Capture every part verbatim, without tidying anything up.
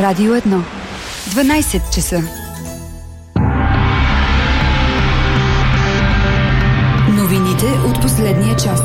Радио едно. дванайсет часа. Новините от последния час.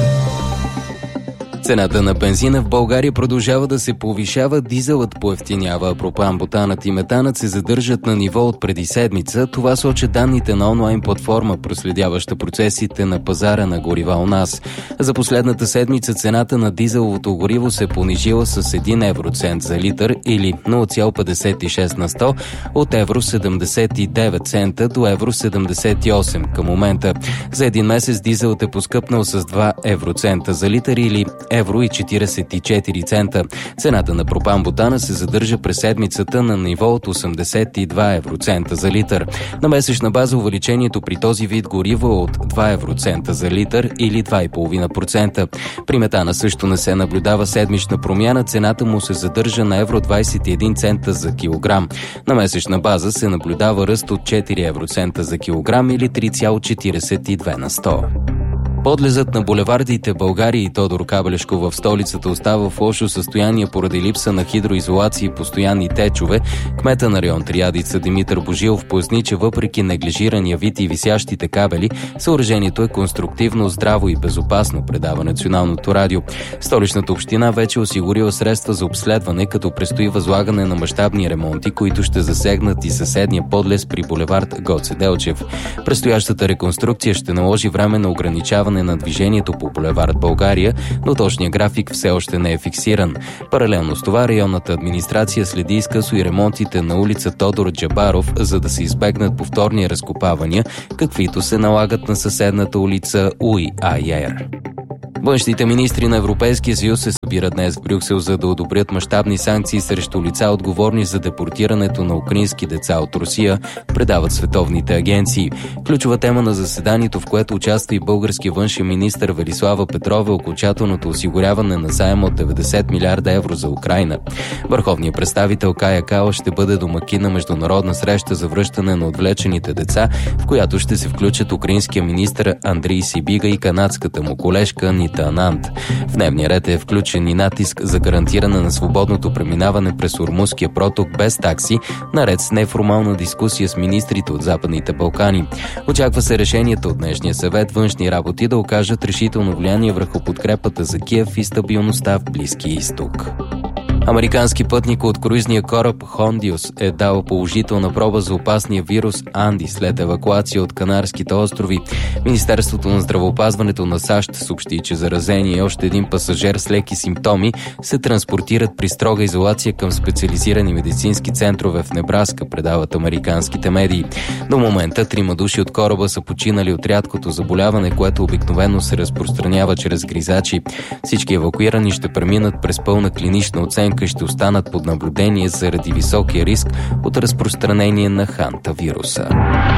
Цената на бензина в България продължава да се повишава, дизелът поевтинява, а пропан, бутанът и метанът се задържат на ниво от преди седмица. Това сочат данните на онлайн платформа, проследяваща процесите на пазара на горива у нас. За последната седмица цената на дизеловото гориво се понижила с един евроцент за литър или нула цяло петдесет и шест на сто от евро седемдесет и девет цента до евро седемдесет и осем към момента. За един месец дизелът е поскъпнал с два евроцента за литър или евро и четиридесет и четири цента. Цената на пропан-бутана се задържа през седмицата на ниво от осемдесет и два евроцента за литър. На месечна база увеличението при този вид гориво е от два евроцента за литър или два цяло и пет процента. При метана също не се наблюдава седмична промяна, цената му се задържа на евро двадесет и един цента за килограм. На месечна база се наблюдава ръст от четири евроцента за килограм или три цяло четиридесет и две на сто. Подлезът на булевардите България и Тодор Кабелешко в столицата остава в лошо състояние поради липса на хидроизолация и постоянни течове. Кмета на район Триадица Димитър Божилов поясни, че въпреки неглижирания вид и висящите кабели, съоръжението е конструктивно, здраво и безопасно, предава Националното радио. Столичната община вече осигурила средства за обследване, като предстои възлагане на мащабни ремонти, които ще засегнат и съседния подлез при булевард Гоце Делчев. Предстоящата реконструкция ще наложи време на ограничаване на движението по булевард България, но точният график все още не е фиксиран. Паралелно с това районната администрация следи изкъсо и ремонтите на улица Тодор Джабаров, за да се избегнат повторни разкопавания, каквито се налагат на съседната улица Уй Айер. Външните министри на Европейския съюз се събират днес в Брюксел, за да одобрят мащабни санкции срещу лица, отговорни за депортирането на украински деца от Русия, предават световните агенции. Ключова тема на заседанието, в което участва и български външен министър Велислава Петрова, е окончателното осигуряване на заем от деветдесет милиарда евро за Украйна. Върховният представител Кая Калас ще бъде домакин на международна среща за връщане на отвлечените деца, в която ще се включат украинския министър Андрий Сибига и канадската му колежка Нита Ананд. В дневния ред е включен и натиск за гарантиране на свободното преминаване през Ормузския проток без такси, наред с неформална дискусия с министрите от Западните Балкани. Очаква се решението от днешния съвет външни работи да окажат решително влияние върху подкрепата за Киев и стабилността в Близкия изток. Американски пътник от круизния кораб Хондиус е дал положителна проба за опасния вирус Анди след евакуация от Канарските острови. Министерството на здравеопазването на САЩ съобщи, че заразение и още един пасажер с леки симптоми се транспортират при строга изолация към специализирани медицински центрове в Небраска, предават американските медии. До момента трима души от кораба са починали от рядкото заболяване, което обикновено се разпространява чрез гризачи. Всички евакуирани ще преминат през пълна клинична оценка и ще останат под наблюдение заради високия риск от разпространение на ханта вируса.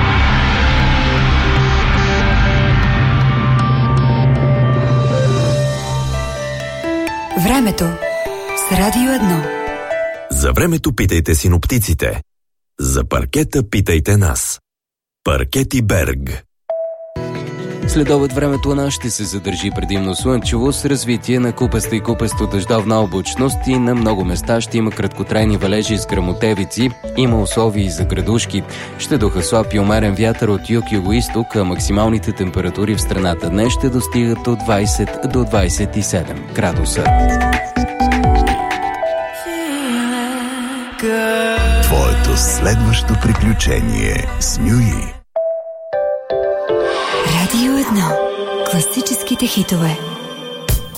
Времето с Радио едно. За времето питайте синоптиците. За паркета питайте нас. Паркети Берг. Следобед времето у нас ще се задържи предимно слънчево с развитие на купеста и купесто дъждовна облачност и на много места ще има краткотрайни валежи с гръмотевици, има условия за градушки. Ще духа слаб и умерен вятър от юг-югоизток, а максималните температури в страната днес ще достигат от двадесет до двадесет и седем градуса. Твоето следващо приключение с Нюи. Радио едно. Класическите хитове.